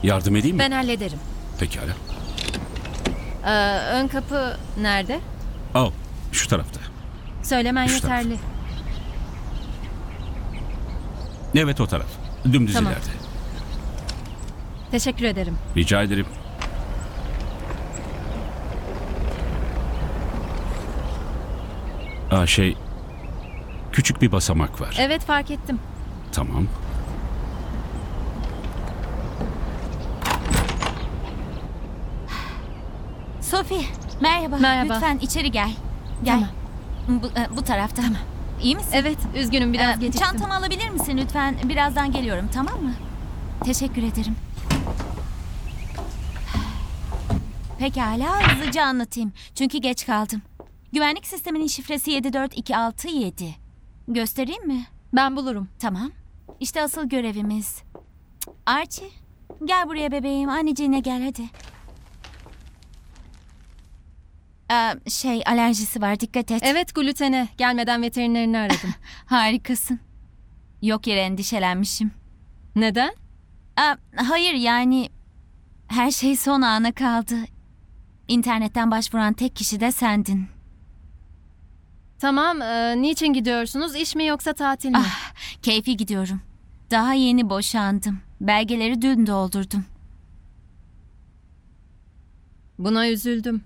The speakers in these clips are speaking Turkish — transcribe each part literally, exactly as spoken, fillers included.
Yardım edeyim mi? Ben hallederim. Pekala. Ee, ön kapı nerede? Al, şu tarafta. Söylemen Şu yeterli. Evet, o taraf. Dümdüz Tamam. ileride. Teşekkür ederim. Rica ederim. Aa, şey... Küçük bir basamak var. Evet, fark ettim. Tamam. Sophie, merhaba. Merhaba. Lütfen içeri gel. Gel. Tamam. Bu, e, bu tarafta. Tamam. İyi misin? Evet, üzgünüm biraz Ee, geciktim. Çantamı alabilir misin lütfen? Birazdan geliyorum, tamam mı? Teşekkür ederim. Pekala, hızlıca anlatayım. Çünkü geç kaldım. Güvenlik sisteminin şifresi yedi dört iki altı yedi. Göstereyim mi? Ben bulurum. Tamam. İşte asıl görevimiz. Archie, gel buraya bebeğim. Anneciğine gel hadi. Ee, şey, alerjisi var, dikkat et. Evet, glutene. Gelmeden veterinerini aradım. Harikasın. Yok yere endişelenmişim. Neden? Aa, hayır yani her şey son ana kaldı. İnternetten başvuran tek kişi de sendin. Tamam, e, niçin gidiyorsunuz? İş mi yoksa tatil mi? Ah, keyfi gidiyorum. Daha yeni boşandım. Belgeleri dün doldurdum. Buna üzüldüm.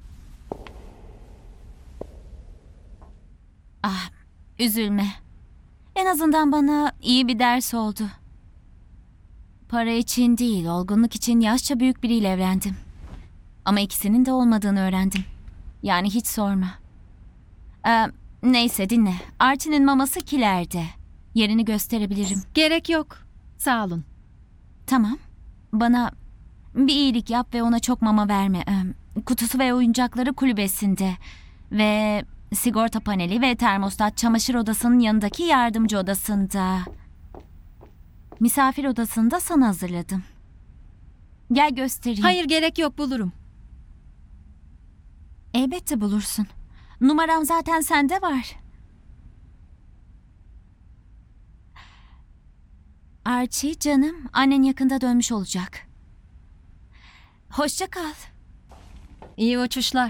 Ah, üzülme. En azından bana iyi bir ders oldu. Para için değil, olgunluk için yaşça büyük biriyle evlendim. Ama ikisinin de olmadığını öğrendim. Yani hiç sorma. Ee, neyse dinle. Archie'nin maması kilerde. Yerini gösterebilirim. Gerek yok. Sağ olun. Tamam. Bana bir iyilik yap ve ona çok mama verme. Ee, kutusu ve oyuncakları kulübesinde. Ve sigorta paneli ve termostat çamaşır odasının yanındaki yardımcı odasında. Misafir odasında sana hazırladım. Gel göstereyim. Hayır, gerek yok, bulurum. Elbette bulursun. Numaram zaten sende var. Archie canım, annen yakında dönmüş olacak. Hoşça kal. İyi uçuşlar.